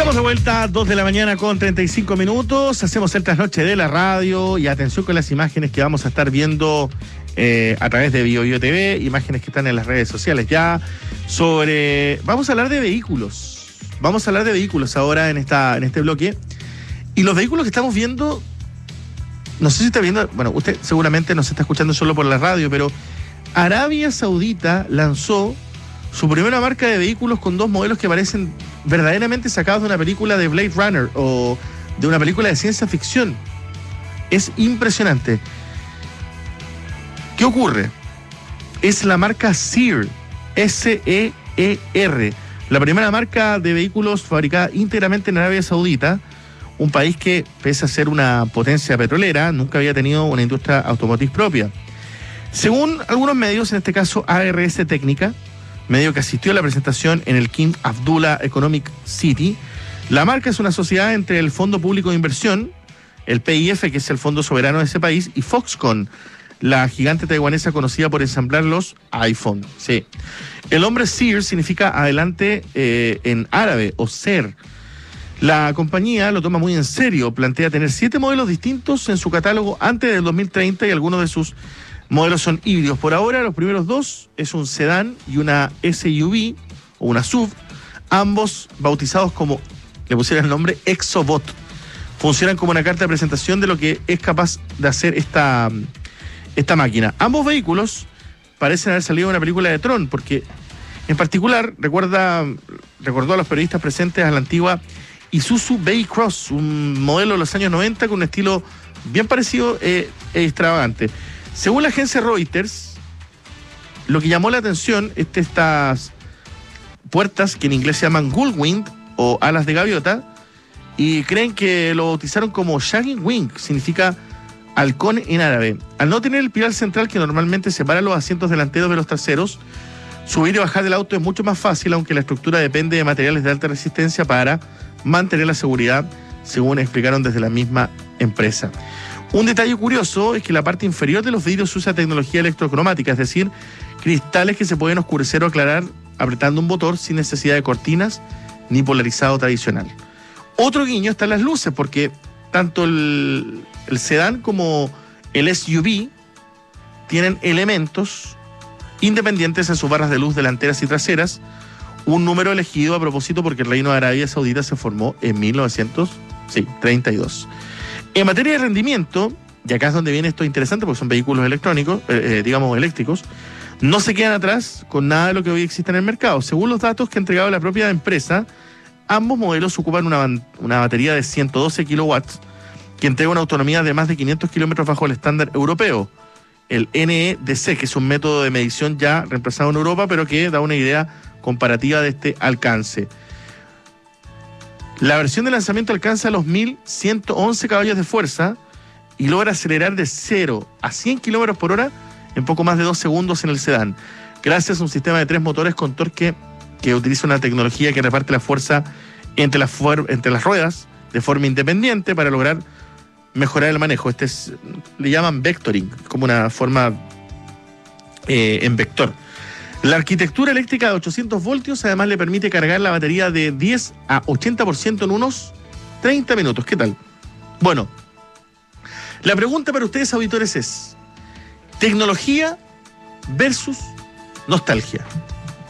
Estamos de vuelta, 2 de la mañana con 35 minutos. Hacemos el trasnoche de la radio y atención con las imágenes que vamos a estar viendo a través de BioBio TV, imágenes que están en las redes sociales ya, vamos a hablar de vehículos. Vamos a hablar de vehículos ahora en este bloque. Y los vehículos que estamos viendo, no sé si está viendo, bueno, usted seguramente nos está escuchando solo por la radio, pero Arabia Saudita lanzó su primera marca de vehículos con dos modelos que parecen verdaderamente sacados de una película de Blade Runner o de una película de ciencia ficción. Es impresionante. ¿Qué ocurre? Es la marca Seer, S-E-E-R, la primera marca de vehículos fabricada íntegramente en Arabia Saudita, un país que, pese a ser una potencia petrolera, nunca había tenido una industria automotriz propia. Según algunos medios, en este caso ARS Técnica, medio que asistió a la presentación en el King Abdullah Economic City, la marca es una sociedad entre el Fondo Público de Inversión, el PIF, que es el fondo soberano de ese país, y Foxconn, la gigante taiwanesa conocida por ensamblar los iPhone. Sí. El nombre Seer significa adelante en árabe, o ser. La compañía lo toma muy en serio, plantea tener 7 modelos distintos en su catálogo antes del 2030 y algunos de sus modelos son híbridos. Por ahora, los primeros dos es un sedán y una SUV o una SUV, ambos bautizados como, le pusieron el nombre Exobot. Funcionan como una carta de presentación de lo que es capaz de hacer esta máquina. Ambos vehículos parecen haber salido de una película de Tron, porque en particular recordó a los periodistas presentes a la antigua Isuzu Bay-Cross, un modelo de los años 90 con un estilo bien parecido e extravagante. Según la agencia Reuters, lo que llamó la atención es estas puertas que en inglés se llaman Gullwing o alas de gaviota, y creen que lo bautizaron como Shagging Wing, significa halcón en árabe. Al no tener el pilar central que normalmente separa los asientos delanteros de los traseros, subir y bajar del auto es mucho más fácil, aunque la estructura depende de materiales de alta resistencia para mantener la seguridad, según explicaron desde la misma empresa. Un detalle curioso es que la parte inferior de los vidrios usa tecnología electrocromática, es decir, cristales que se pueden oscurecer o aclarar apretando un botón sin necesidad de cortinas ni polarizado tradicional. Otro guiño está en las luces, porque tanto el sedán como el SUV tienen elementos independientes en sus barras de luz delanteras y traseras, un número elegido a propósito porque el Reino de Arabia Saudita se formó en 1932. En materia de rendimiento, y acá es donde viene esto interesante porque son vehículos electrónicos, eléctricos, no se quedan atrás con nada de lo que hoy existe en el mercado. Según los datos que ha entregado la propia empresa, ambos modelos ocupan una batería de 112 kilowatts que entrega una autonomía de más de 500 kilómetros bajo el estándar europeo, el NEDC, que es un método de medición ya reemplazado en Europa, pero que da una idea comparativa de este alcance. La versión de lanzamiento alcanza los 1.111 caballos de fuerza y logra acelerar de 0 a 100 kilómetros por hora en poco más de 2 segundos en el sedán, gracias a un sistema de 3 motores con torque que utiliza una tecnología que reparte la fuerza entre las ruedas de forma independiente para lograr mejorar el manejo. Le llaman vectoring, como una forma en vector. La arquitectura eléctrica de 800 voltios además le permite cargar la batería de 10 a 80% en unos 30 minutos. ¿Qué tal? Bueno, la pregunta para ustedes, auditores, es: tecnología versus nostalgia.